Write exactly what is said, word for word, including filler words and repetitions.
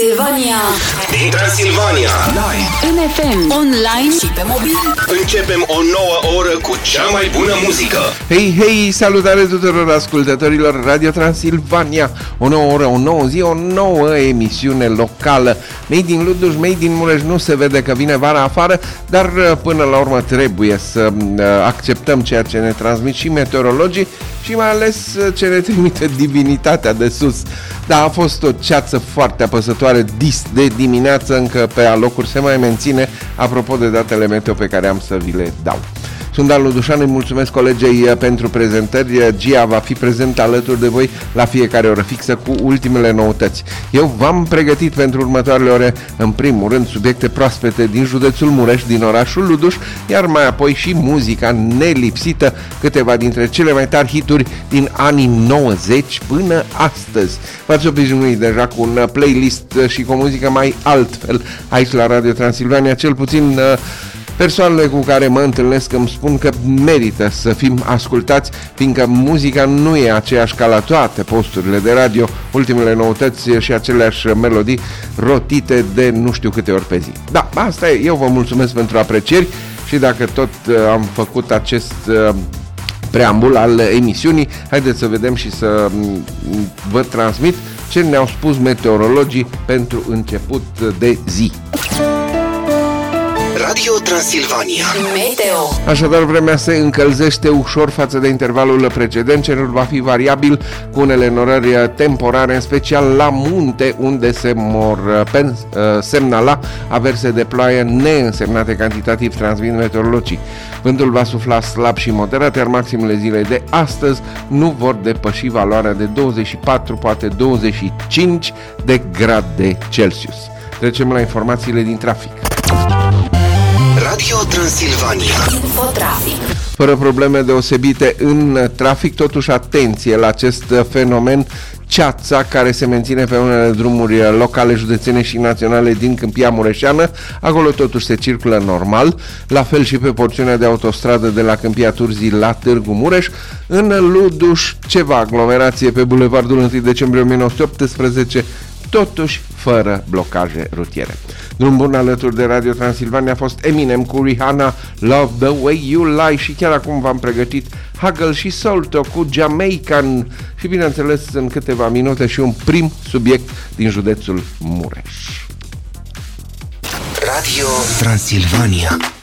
Silvania. Din Transilvania. Live. În F M. Online și pe mobil. Începem o nouă oră cu cea mai bună muzică. Hei, hei, salutare tuturor ascultătorilor Radio Transilvania. O nouă oră, o nouă zi, o nouă emisiune locală. Made in Luduș, Made in Mureș. Nu se vede că vine vara afară, dar până la urmă trebuie să acceptăm ceea ce ne transmit și meteorologii și mai ales ce ne trimite divinitatea de sus. Da, a fost o ceață foarte apăsătoare dis de dimineață, încă pe alocuri se mai menține, apropo de datele meteo pe care am să vi le dau. Sunt Dan Ludușan, îi mulțumesc colegei pentru prezentări. Gia va fi prezent alături de voi la fiecare oră fixă cu ultimele noutăți. Eu v-am pregătit pentru următoarele ore, în primul rând, subiecte proaspete din județul Mureș, din orașul Luduș, iar mai apoi și muzica nelipsită, câteva dintre cele mai tari hituri din anii nouăzeci până astăzi. V-ați obișnuit deja cu un playlist și cu o muzică mai altfel aici la Radio Transilvania, cel puțin persoanele cu care mă întâlnesc îmi spun că merită să fim ascultați, fiindcă muzica nu e aceeași ca la toate posturile de radio, ultimele noutăți și aceleași melodii rotite de nu știu câte ori pe zi. Da, asta e, eu vă mulțumesc pentru aprecieri și dacă tot am făcut acest preambul al emisiunii, haideți să vedem și să vă transmit ce ne-au spus meteorologii pentru început de zi. Radio Transilvania. Meteo. Așadar, vremea se încălzește ușor față de intervalul precedent. Cerul va fi variabil cu unele norări temporare, în special la munte, unde se mor pen, semnala averse de ploaie neînsemnate cantitativ, transmit meteorologii. Vântul va sufla slab și moderat, iar maximele zilei de astăzi nu vor depăși valoarea de douăzeci și patru, poate douăzeci și cinci de grade Celsius. Trecem la informațiile din trafic. Radio Transilvania. Infotrafic. Fără probleme deosebite în trafic, totuși atenție la acest fenomen, ceața care se menține pe unele drumuri locale, județene și naționale din Câmpia Mureșeană. Acolo totuși se circulă normal, la fel și pe porțiunea de autostradă de la Câmpia Turzii la Târgu Mureș. În Luduș, ceva aglomerație pe bulevardul întâi decembrie o mie nouă sute optsprezece, totuși fără blocaje rutiere. Drum bun alături de Radio Transilvania a fost Eminem cu Rihanna, Love the Way You Lie, și chiar acum v-am pregătit Huggle și Solto cu Jamaican și, bineînțeles, în câteva minute și un prim subiect din județul Mureș. Radio Transilvania.